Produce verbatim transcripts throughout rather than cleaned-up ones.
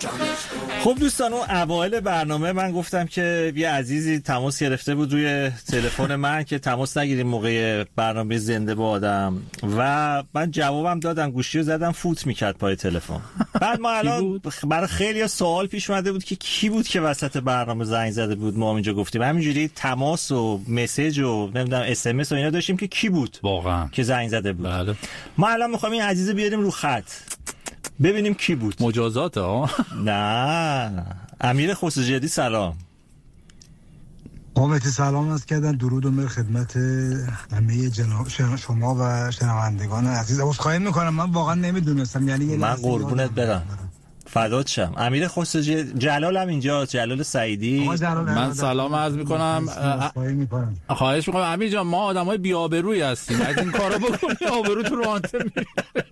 خب دوستان، اون اوایل برنامه من گفتم که یه عزیزی تماس گرفته بود روی تلفن من که تماس نگیریم موقع برنامه زنده با آدم، و من جوابم دادم، گوشی رو زدم فوت میکرد پای تلفن. بعد ما الان برای خیلی سوال پیش اومده بود که کی بود که وسط برنامه زنگ زده بود. ما اینجا گفتیم همینجوری تماس و مسیج و نمیدونم اس ام اس و اینا داشتیم که کی بود واقعا که زنگ زده بود. بله. ما الان میخوایم این عزیزو بیاریم رو خط ببینیم کی بود. مجازات ها؟ نه. امیر خسروجدی سلام. قامتی سلام از کردن، درود و مهر خدمت همه جناب شما و شنوندگان عزیز. عذرخواهی میکنم، من واقعا نمیدونستم، یعنی من قربونت برم، فدات شم. امیر خسروجدی، جلال هم اینجا، جلال سعیدی. من سلام عرض میکنم. خواهش میکنم امیر جان، ما آدمای بی آبرویی هستیم، از این کارا بکنی آبرو تو رانته میره.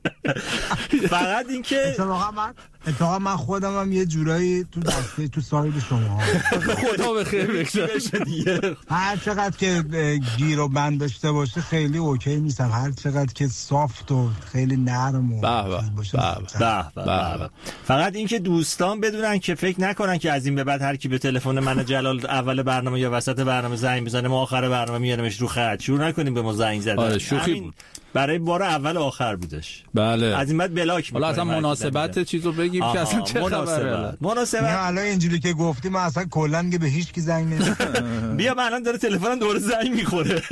فقط این که اتفاقا من اتفاقا من خودم هم یه جورایی تو دسته تو ساید شما. خدا به خیر بشه دیگه. هر چقدر که گیر و بند داشته باشه خیلی اوکی نیستم، هر چقدر که سافت و خیلی نرم و باشه. به به. فقط این که دوستان بدونن که فکر نکنن که از این به بعد هر کی به تلفن من جلال اول برنامه یا وسط برنامه زنگ بزنه ما آخر برنامه میارمش رو خط. شروع نکنیم به ما زنگ زدن. آره شوخی بود. برای بار اول و آخر بودش. بله. از این بعد بلاک میکنیم. حالا اصلا مناسبت چیزو بگیم که اصلا چه خبره. مناسبت. نه الان اینجوری که گفتی من اصلا کلا که به هیچ کی زنگ نمیزنم. بیا من الان داره تلفنم دوباره زنگ میخوره.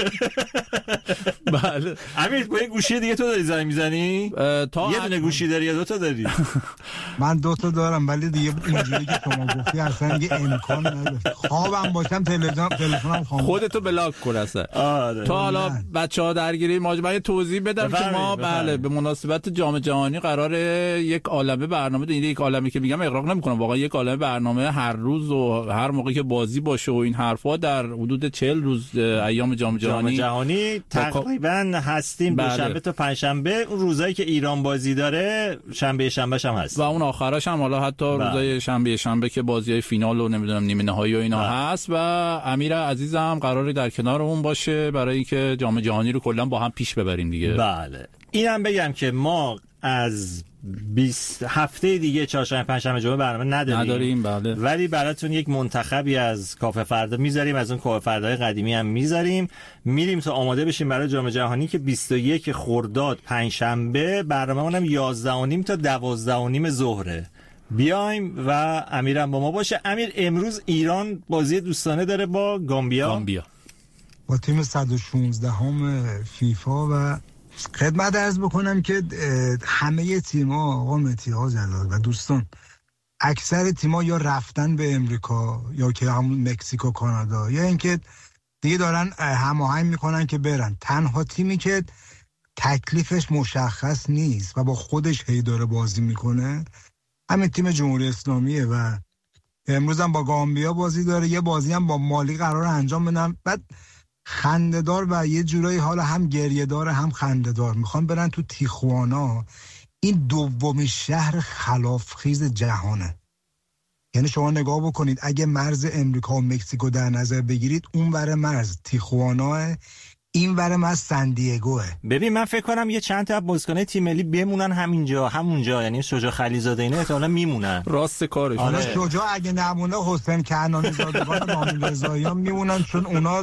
بله. امیر با این گوشی دیگه تو داری زنگ میزنی؟ تا یه دونه گوشی داری یا دو تا داری؟ من دو تا دارم، ولی دیگه اینجوری که شما گفتی اصلا دیگه امکان نداره. خوابم باشم تلفنم تلفنم خاموش. خودتو بلاک کن اصلا. آره. تا حالا بچه‌ها درگیری ماجرا توضیح بدم که ما بله به مناسبت جام جهانی قراره یک عالمه برنامه داریم. یک عالمه که میگم اغراق نمی‌کنم، واقعا یک عالمه برنامه هر روز و هر موقعی که بازی باشه و این حرفا در حدود چهل روز ایام جام جهانی جهانی تقریبا هستیم. بله. دوشنبه تا پنجشنبه، اون روزایی که ایران بازی داره شنبه شنبهش هم هست و اون آخراش هم حالا حتی بله. روزای شنبه شنبه که بازی‌های فینال و نمیدونم نیمه نهایی و اینا بله. هست و امیر عزیزم قراره در کنارمون باشه برای اینکه جام جهانی رو کلا با هم پیش ببریم دیگه. بله. اینم بگم که ما از بیست هفته دیگه چهارشنبه پنجشنبه جمعه برنامه نداریم. نداریم بله. ولی براتون یک منتخبی از کافه فردا میذاریم، از اون کافه فردای قدیمی هم میذاریم. میریم تا آماده بشیم برای جام جهانی که بیست و یک خرداد پنجشنبه برنامه‌مون هم یازده و نیم تا دوازده و نیم ظهره. بیایم و امیرم با ما باشه. امیر، امروز ایران بازی دوستانه داره با گامبیا. گامبیا با تیم صد و شانزده هم فیفا و خدمت عرض بکنم که همه تیم‌ها آقا متی‌ها جلال و دوستان اکثر تیم‌ها یا رفتن به امریکا یا که همون مکزیک و کانادا یا اینکه دیگه دارن هماهنگ میکنن که برن. تنها تیمی که تکلیفش مشخص نیست و با خودش هی داره بازی میکنه همین تیم جمهوری اسلامیه و امروز هم با گامبیا بازی داره، یه بازی هم با مالی قرار انجام بدن. بعد خنده‌دار و یه جورایی حالا هم گریه‌دار هم خنده‌دار، میخوان برن تو تیخوانا. این دومین شهر خلافخیز جهانه. یعنی شما نگاه بکنید اگه مرز امریکا و مکزیکو در نظر بگیرید، اون ور مرز تیخوانا، این ور مرز سندیگوه. ببین من فکر کنم یه چند تا بازیکن تیم ملی بمونن همینجا همونجا، یعنی شجاع خلیزاده اینا احتمالاً میمونن. راست کارش. حالا شجاع اگه نمونه حسین کنعانی زادگان رامین رضایی ها میمونن چون اونا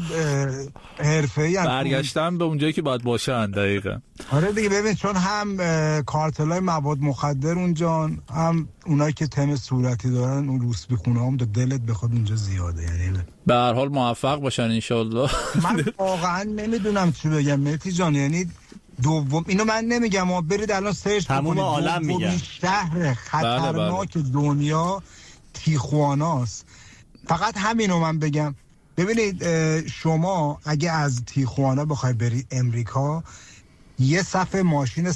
حرفه‌ای ان، برگشتن به اونجایی که باید باشن. دقیقاً. آره دیگه ببین چون هم کارتلای مواد مخدر اونجا، هم اونایی که تم صورتی دارن اون روسبی خونه هم دلت بخواد اونجا زیاده. یعنی به هر حال موفق باشن انشالله. من واقعا نمیدونم چی بگم مهدی جان، یعنی دوم اینو من نمیگم، ما برید الان سرچ تمام عالم میگن شهر خطرناک بله بله. دنیا تیخواناست. فقط همینو من بگم. ببینید شما اگه از تیخوانا بخوای بری امریکا، یه صف ماشین